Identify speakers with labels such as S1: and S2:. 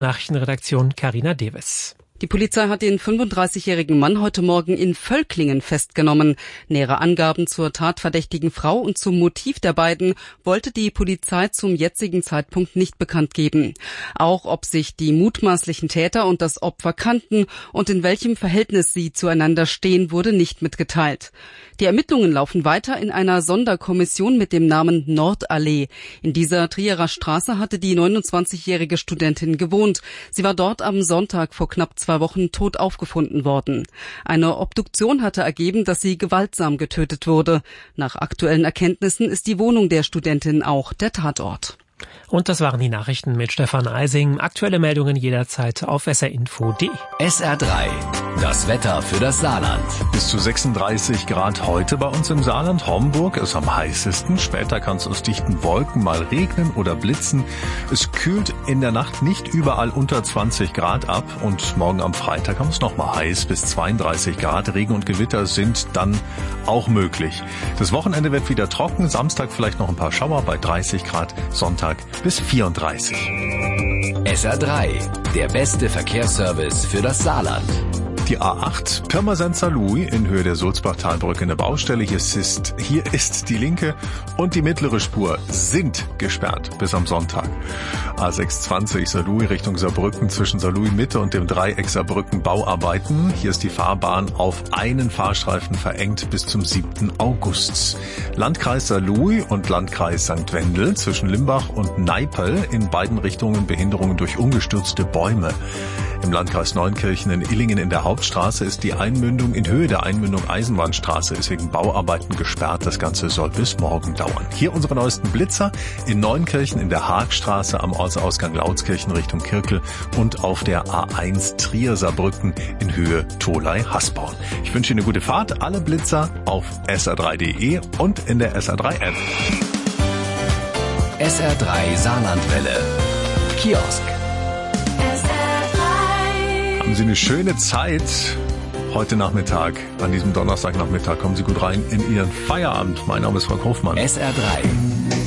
S1: Nachrichtenredaktion Carina Deves.
S2: Die Polizei hat den 35-jährigen Mann heute Morgen in Völklingen festgenommen. Nähere Angaben zur tatverdächtigen Frau und zum Motiv der beiden wollte die Polizei zum jetzigen Zeitpunkt nicht bekannt geben. Auch ob sich die mutmaßlichen Täter und das Opfer kannten und in welchem Verhältnis sie zueinander stehen, wurde nicht mitgeteilt. Die Ermittlungen laufen weiter in einer Sonderkommission mit dem Namen Nordallee. In dieser Trierer Straße hatte die 29-jährige Studentin gewohnt. Sie war dort am Sonntag vor knapp 2 Wochen tot aufgefunden worden. Eine Obduktion hatte ergeben, dass sie gewaltsam getötet wurde. Nach aktuellen Erkenntnissen ist die Wohnung der Studentin auch der Tatort.
S1: Und das waren die Nachrichten mit Stefan Eising. Aktuelle Meldungen jederzeit auf srinfo.de.
S3: SR3, das Wetter für das Saarland.
S4: Bis zu 36 Grad heute bei uns im Saarland. Homburg ist am heißesten. Später kann es aus dichten Wolken mal regnen oder blitzen. Es kühlt in der Nacht nicht überall unter 20 Grad ab. Und morgen am Freitag haben es nochmal heiß bis 32 Grad. Regen und Gewitter sind dann auch möglich. Das Wochenende wird wieder trocken. Samstag vielleicht noch ein paar Schauer bei 30 Grad. Sonntag bis 34.
S3: SR3, der beste Verkehrsservice für das Saarland.
S4: Die A8 Pirmasens-Saarlouis in Höhe der Sulzbachtalbrücke eine Baustelle. Hier ist die linke und die mittlere Spur sind gesperrt bis am Sonntag. A620 Saarlouis Richtung Saarbrücken zwischen Saarlouis Mitte und dem Dreieck Saarbrücken Bauarbeiten. Hier ist die Fahrbahn auf einen Fahrstreifen verengt bis zum 7. August. Landkreis Saarlouis und Landkreis St. Wendel zwischen Limbach und Neipel in beiden Richtungen Behinderungen durch umgestürzte Bäume. Im Landkreis Neunkirchen in Illingen in der Hauptstraße ist die Einmündung in Höhe der Einmündung Eisenbahnstraße ist wegen Bauarbeiten gesperrt. Das Ganze soll bis morgen dauern. Hier unsere neuesten Blitzer in Neunkirchen in der Haagstraße am Ortsausgang Lautskirchen Richtung Kirkel und auf der A1 Trier-Saarbrücken in Höhe Tholey-Hasborn. Ich wünsche Ihnen eine gute Fahrt. Alle Blitzer auf sr3.de und in der SR3-App.
S3: SR3 Saarlandwelle. Kiosk.
S4: Haben Sie eine schöne Zeit heute Nachmittag, an diesem Donnerstagnachmittag. Kommen Sie gut rein in Ihren Feierabend. Mein Name ist Frank Hofmann.
S3: SR3.